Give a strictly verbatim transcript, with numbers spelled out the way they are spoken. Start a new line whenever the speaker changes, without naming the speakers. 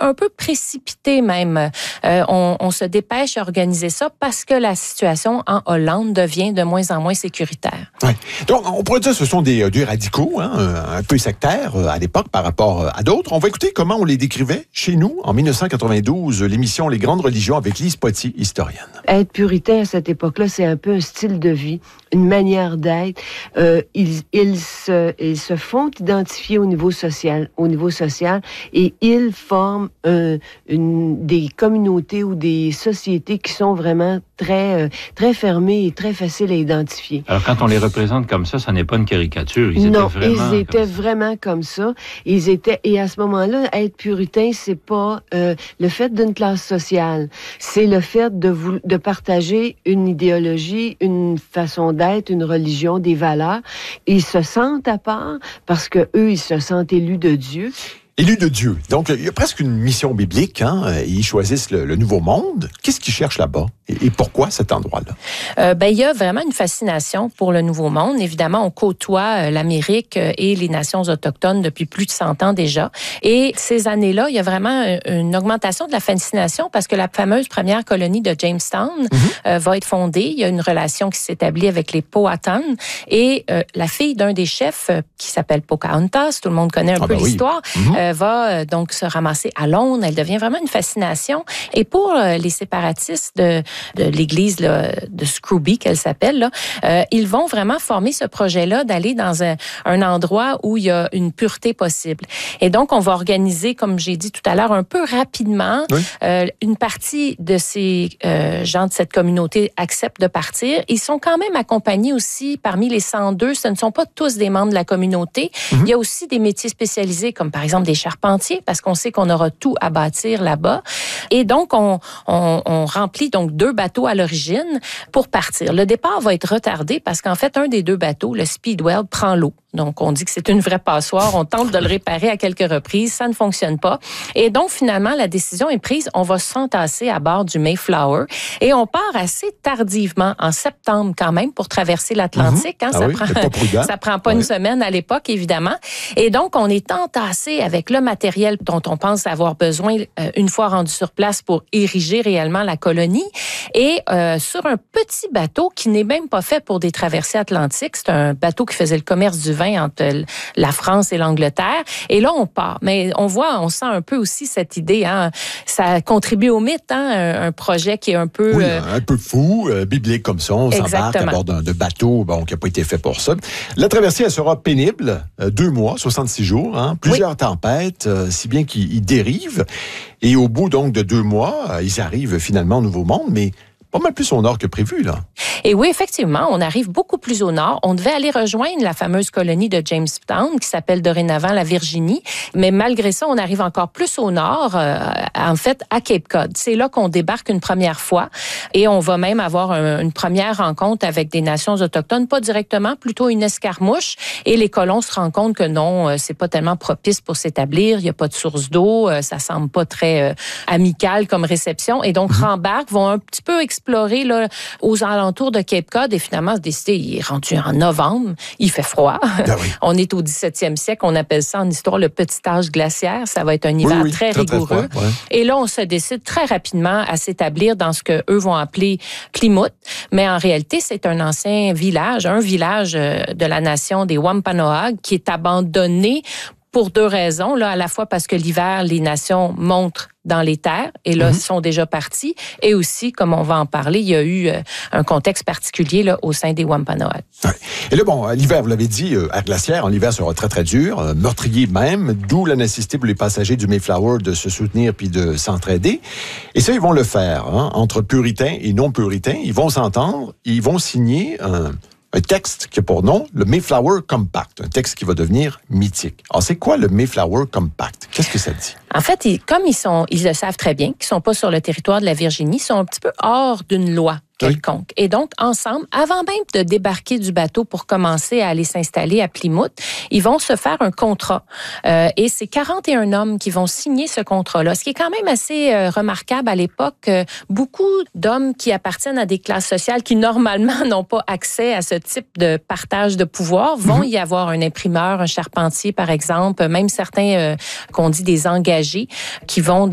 un peu précipité même. Euh, on, on se dépêche à organiser ça parce que la situation en Hollande devient de moins en moins sécuritaire.
Oui. Donc, on pourrait dire que ce sont des, des radicaux, hein, un peu sectaires à l'époque par rapport à d'autres. On va écouter comment on les décrivait chez nous en dix-neuf cent quatre-vingt-douze, l'émission Les Grandes Religions avec Lise Potier, historienne.
Être puritain à cette époque-là, c'est un peu un style de vie, une manière d'être. Euh, ils, ils, se, ils se font identifier au niveau social, au niveau social, et ils forment euh, une, des communautés ou des sociétés qui sont vraiment très, euh, très fermées et très faciles à identifier.
Alors, quand on les représente comme ça, ça n'est pas une caricature. Ils
non,
étaient vraiment
ils étaient
comme ça.
vraiment comme ça. Ils étaient, et à ce moment-là, être puritain, c'est pas euh, le fait d'une classe sociale, c'est le fait de vous, de partager une idéologie, une façon d'être, une religion, des valeurs. Ils se sentent à part parce que eux, ils se sentent élus de Dieu.
Élus de Dieu. Donc, il y a presque une mission biblique. Hein? Ils choisissent le, le nouveau monde. Qu'est-ce qu'ils cherchent là-bas? Et, et pourquoi cet endroit-là?
Euh, ben, il y a vraiment une fascination pour le nouveau monde. Évidemment, on côtoie euh, l'Amérique euh, et les nations autochtones depuis plus de cent ans déjà. Et ces années-là, il y a vraiment une augmentation de la fascination parce que la fameuse première colonie de Jamestown mm-hmm. euh, va être fondée. Il y a une relation qui s'établit avec les Powhatan. Et euh, la fille d'un des chefs, euh, qui s'appelle Pocahontas, tout le monde connaît un
ah
peu
ben
l'histoire,
oui. mm-hmm.
euh, va euh, donc se ramasser à Londres. Elle devient vraiment une fascination. Et pour euh, les séparatistes de, de l'église là, de Scrooby, qu'elle s'appelle, là, euh, ils vont vraiment former ce projet-là d'aller dans un, un endroit où il y a une pureté possible. Et donc, on va organiser, comme j'ai dit tout à l'heure, un peu rapidement, oui. euh, une partie de ces euh, gens de cette communauté acceptent de partir. Ils sont quand même accompagnés aussi parmi les cent deux. Ce ne sont pas tous des membres de la communauté. Mm-hmm. Il y a aussi des métiers spécialisés, comme par exemple des charpentiers, parce qu'on sait qu'on aura tout à bâtir là-bas. Et donc, on, on, on remplit donc deux bateaux à l'origine pour partir. Le départ va être retardé parce qu'en fait, un des deux bateaux, le Speedwell, prend l'eau. Donc, on dit que c'est une vraie passoire. On tente de le réparer à quelques reprises. Ça ne fonctionne pas. Et donc, finalement, la décision est prise. On va s'entasser à bord du Mayflower. Et on part assez tardivement, en septembre quand même, pour traverser l'Atlantique.
Mmh.
Hein,
ah
ça,
oui,
prend,
pas
ça prend pas oui. une semaine à l'époque, évidemment. Et donc, on est entassé avec le matériel dont on pense avoir besoin euh, une fois rendu sur place pour ériger réellement la colonie. Et euh, sur un petit bateau qui n'est même pas fait pour des traversées atlantiques. C'est un bateau qui faisait le commerce du vin entre la France et l'Angleterre. Et là, on part. Mais on voit, on sent un peu aussi cette idée. Hein, ça contribue au mythe, hein, un, un projet qui est un peu...
Oui,
euh...
un peu fou, euh, biblique comme ça. On s'embarque à bord d'un de bateau bon, qui n'a pas été fait pour ça. La traversée, elle sera pénible. Euh, deux mois, soixante-six jours. Hein, plusieurs oui. tempêtes, euh, si bien qu'ils dérivent. Et au bout donc de deux mois, euh, ils arrivent finalement au Nouveau Monde, mais pas mal plus au nord que prévu, là.
Et oui, effectivement, on arrive beaucoup plus au nord. On devait aller rejoindre la fameuse colonie de Jamestown, qui s'appelle dorénavant la Virginie. Mais malgré ça, on arrive encore plus au nord, euh, en fait, à Cape Cod. C'est là qu'on débarque une première fois. Et on va même avoir un, une première rencontre avec des nations autochtones, pas directement, plutôt une escarmouche. Et les colons se rendent compte que non, c'est pas tellement propice pour s'établir. Il n'y a pas de source d'eau. Ça semble pas très euh, amical comme réception. Et donc, mm-hmm. rembarquent, vont un petit peu explorer là, aux alentours de Cape Cod et finalement se décider, il est rendu en novembre, il fait froid. Ben oui. On est au dix-septième siècle, on appelle ça en histoire le petit âge glaciaire. Ça va être un hiver
oui, oui,
très, très rigoureux.
Très froid, ouais.
Et là, on se décide très rapidement à s'établir dans ce que eux vont appeler Plymouth. Mais en réalité, c'est un ancien village, un village de la nation des Wampanoag qui est abandonné pour deux raisons. Là, à la fois parce que l'hiver, les nations montent dans les terres, et là, mm-hmm. sont déjà partis. Et aussi, comme on va en parler, il y a eu euh, un contexte particulier là, au sein des Wampanoag.
Ouais. Et là, bon, l'hiver, vous l'avez dit, euh, air glaciaire, l'hiver sera très, très dur, euh, meurtrier même, d'où la nécessité pour les passagers du Mayflower de se soutenir puis de s'entraider. Et ça, ils vont le faire, hein, entre puritains et non-puritains. Ils vont s'entendre, ils vont signer un... un texte qui a pour nom le Mayflower Compact, un texte qui va devenir mythique. Alors, c'est quoi le Mayflower Compact? Qu'est-ce que ça dit?
En fait, ils, comme ils sont, ils le savent très bien, qu'ils sont pas sur le territoire de la Virginie, ils sont un petit peu hors d'une loi quelconque. Oui. Et donc, ensemble, avant même de débarquer du bateau pour commencer à aller s'installer à Plymouth, ils vont se faire un contrat. Euh, et c'est quarante et un hommes qui vont signer ce contrat-là, ce qui est quand même assez euh, remarquable à l'époque. Euh, beaucoup d'hommes qui appartiennent à des classes sociales qui, normalement, n'ont pas accès à ce type de partage de pouvoir, vont mm-hmm. y avoir un imprimeur, un charpentier, par exemple, même certains, euh, qu'on dit des engagés, qui vont